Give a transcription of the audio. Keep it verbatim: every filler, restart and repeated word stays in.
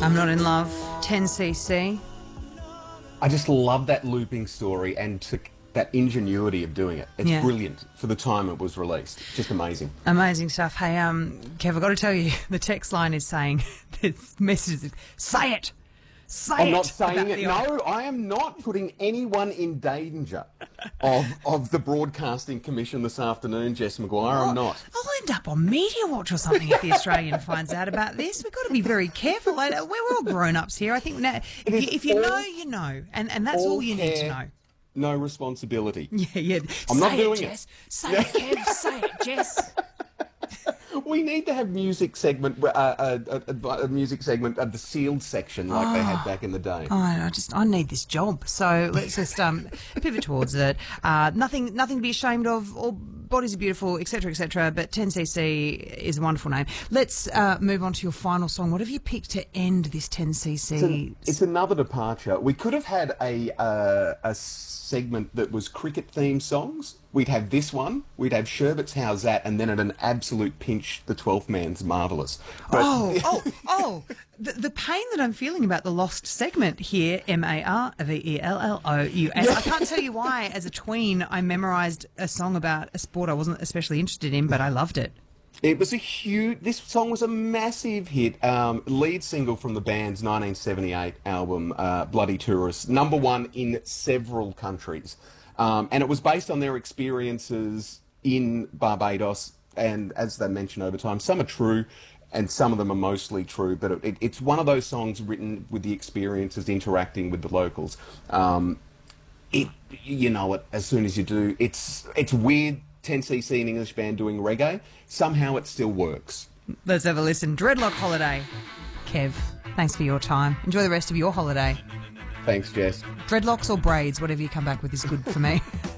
I'm Not in Love, ten C C. I just love that looping story and to, that ingenuity of doing it. It's Yeah. brilliant for the time it was released. Just amazing. Amazing stuff. Hey, um, Kev, I've got to tell you, the text line is saying, this message is, say it! Say I'm it! not saying about it. the- No, I am not putting anyone in danger of of the Broadcasting Commission this afternoon, Jess McGuire. I'm not. I'll end up on Media Watch or something if the Australian finds out about this. We've got to be very careful. Like, We're we're all grown-ups here. I think now, if It you, is if you all- know, you know. And, and that's all, you need to care, know. No responsibility. Yeah, yeah. I'm say not it, doing it. Jess. Say it, Kev. Say it, Jess. We need to have music segment, uh, uh, a, a music segment of the sealed section like they had back in the day. Oh, I just I need this job, so let's just um, pivot towards it. Uh, nothing, nothing to be ashamed of. All bodies are beautiful, et cetera, et cetera. But ten C C is a wonderful name. Let's uh, move on to your final song. What have you picked to end this ten C C? It's, an, it's another departure. We could have had a uh, a segment that was cricket themed songs. We'd have this one. We'd have Sherbet's How's That, and then at an absolute pinch, the Twelfth Man's Marvellous. But Oh, oh, oh! The, the pain that I'm feeling about the lost segment here, M A R V E L L O U S. I can't tell you why, as a tween, I memorised a song about a sport I wasn't especially interested in, but I loved it. It was a huge. This song was a massive hit. Um, lead single from the band's nineteen seventy-eight album, uh, Bloody Tourist, number one in several countries, um, and it was based on their experiences in Barbados. And as they mentioned over time, some are true, and some of them are mostly true. But it, it's one of those songs written with the experiences interacting with the locals. Um, it, you know it as soon as you do. It's it's weird. ten C C, an English band doing reggae, somehow it still works. Let's have a listen. Dreadlock Holiday. Kev, thanks for your time. Enjoy the rest of your holiday. Thanks, Jess. Dreadlocks or braids, whatever you come back with is good for me.